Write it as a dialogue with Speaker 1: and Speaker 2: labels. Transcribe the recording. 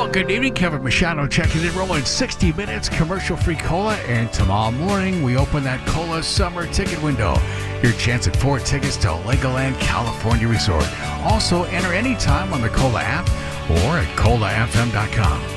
Speaker 1: Well, good evening. Kevin Machado checking in, rolling 60 minutes commercial-free cola, and tomorrow morning we open that cola summer ticket window. Your chance at 4 tickets to Legoland California Resort. Also, enter anytime on the Cola app or at colafm.com.